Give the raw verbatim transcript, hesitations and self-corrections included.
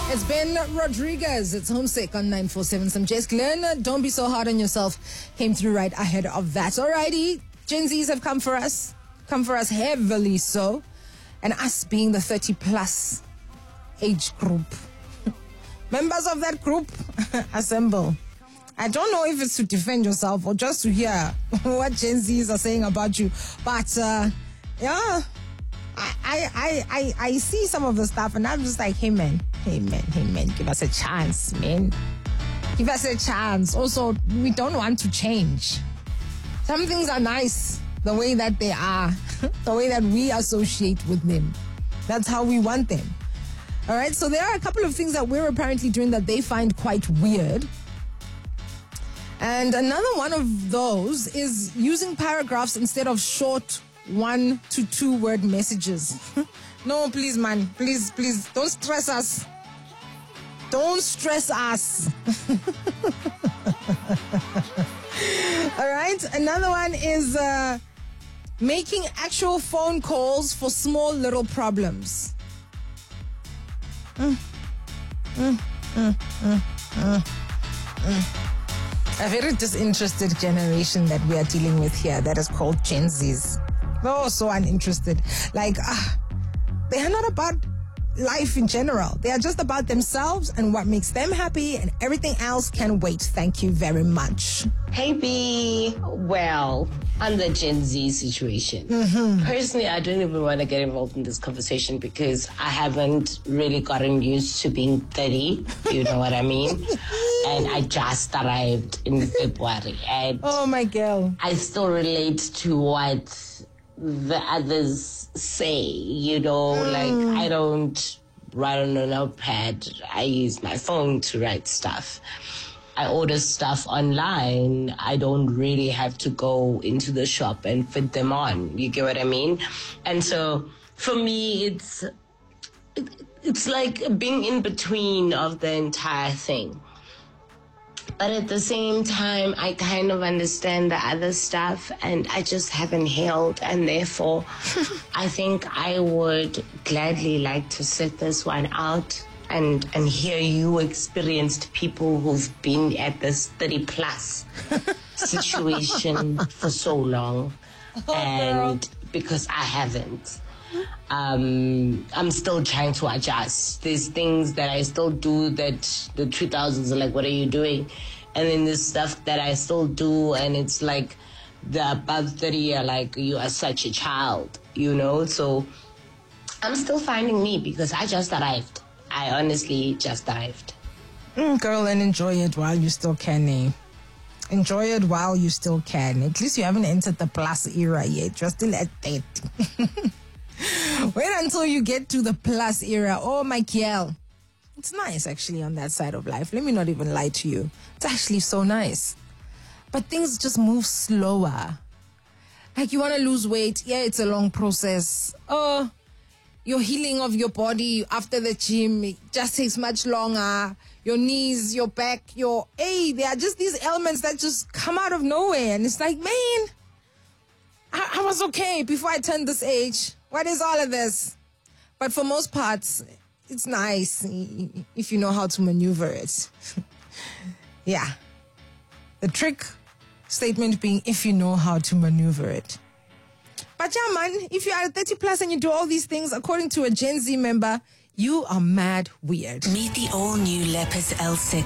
It's Ben Rodriguez. It's Homesick on nine four seven. Some Jess Glenn. Don't be so hard on yourself. Came through right ahead of that. Alrighty. Gen Zs have come for us. Come for us heavily so. And us being the thirty plus age group. Members of that group, assemble. I don't know if it's to defend yourself or just to hear what Gen Zs are saying about you. But, uh, yeah. I, I, I, I see some of the stuff and I'm just like, hey man, hey man, hey man, give us a chance, man. Give us a chance. Also, we don't want to change. Some things are nice the way that they are, the way that we associate with them. That's how we want them. All right, so there are a couple of things that we're apparently doing that they find quite weird. And another one of those is using paragraphs instead of short one to two word messages. No, please, man. Please, please, don't stress us. Don't stress us. All right. Another one is uh, making actual phone calls for small little problems. Mm. Mm, mm, mm, mm, mm. A very disinterested generation that we are dealing with here that is called Gen Zs. Oh, so uninterested. Like, ah, they are not about life in general. They are just about themselves and what makes them happy, and everything else can wait. Thank you very much. Hey, B. Well, on the Gen Z situation, mm-hmm. personally, I don't even want to get involved in this conversation because I haven't really gotten used to being thirty. You know what I mean? And I just arrived in February. And oh, my girl. I still relate to what the others say, you know, mm. like I don't write on a notepad. I use my phone to write stuff. I order stuff online. I don't really have to go into the shop and fit them on. You get what I mean? And so for me, it's it, it's like being in between of the entire thing. But at the same time, I kind of understand the other stuff and I just haven't healed. And therefore, I think I would gladly like to sit this one out and, and hear you experienced people who've been at this thirty plus situation for so long. Oh, and girl. Because I haven't. Um, I'm still trying to adjust. There's things that I still do that the two thousands are like, what are you doing? And then there's stuff that I still do and it's like the above thirty are like, you are such a child, you know? So I'm still finding me because I just arrived. I honestly just arrived. Mm, girl, and enjoy it while you still can. Eh? Enjoy it while you still can. At least you haven't entered the plus era yet. You're still at thirty. Wait until you get to the plus era. Oh, my girl. It's nice, actually, on that side of life. Let me not even lie to you. It's actually so nice. But things just move slower. Like, you want to lose weight. Yeah, it's a long process. Oh, your healing of your body after the gym it just takes much longer. Your knees, your back, your... Hey, there are just these ailments that just come out of nowhere. And it's like, man, I, I was okay before I turned this age. What is all of this? But for most parts, it's nice if you know how to maneuver it. Yeah. The trick statement being if you know how to maneuver it. But yeah, man, if you are thirty plus and you do all these things, according to a Gen Z member, you are mad weird. Meet the all-new Lepus L six.